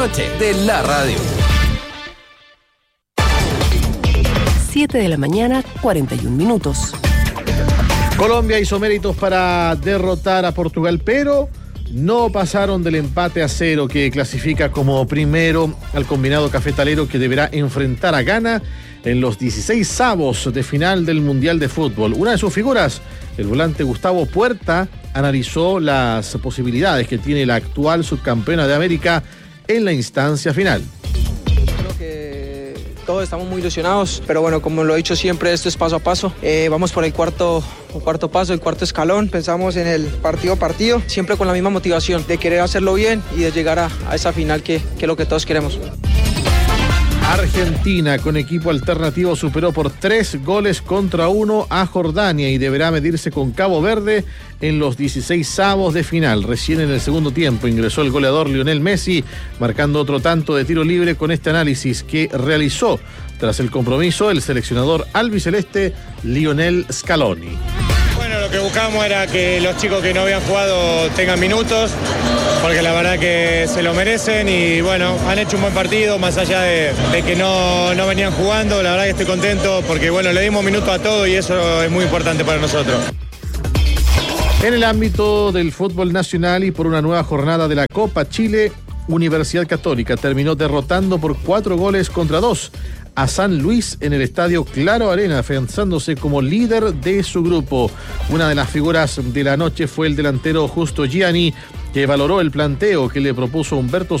Noche de la radio. 7 de la mañana, 41 minutos. Colombia hizo méritos para derrotar a Portugal, pero no pasaron del empate a 0 que clasifica como primero al combinado cafetalero, que deberá enfrentar a Ghana en los 16avos de final del Mundial de Fútbol. Una de sus figuras, el volante Gustavo Puerta, analizó las posibilidades que tiene la actual subcampeona de América en la instancia final. Creo que todos estamos muy ilusionados, pero bueno, como lo he dicho siempre, esto es paso a paso. Vamos por el cuarto paso, el cuarto escalón. Pensamos en el partido a partido, siempre con la misma motivación de querer hacerlo bien y de llegar a esa final que es lo que todos queremos. Argentina, con equipo alternativo, superó por 3-1 a Jordania y deberá medirse con Cabo Verde en los 16avos de final. Recién en el segundo tiempo ingresó el goleador Lionel Messi, marcando otro tanto de tiro libre con este análisis que realizó tras el compromiso el seleccionador albiceleste Lionel Scaloni. Bueno, lo que buscamos era que los chicos que no habían jugado tengan minutos, porque la verdad que se lo merecen y bueno, han hecho un buen partido, más allá de que no venían jugando. La verdad que estoy contento porque bueno, le dimos minutos a todo y eso es muy importante para nosotros. En el ámbito del fútbol nacional y por una nueva jornada de la Copa Chile, Universidad Católica terminó derrotando por 4-2 a San Luis en el estadio Claro Arena, afianzándose como líder de su grupo. Una de las figuras de la noche fue el delantero Justo Gianni, que valoró el planteo que le propuso Humberto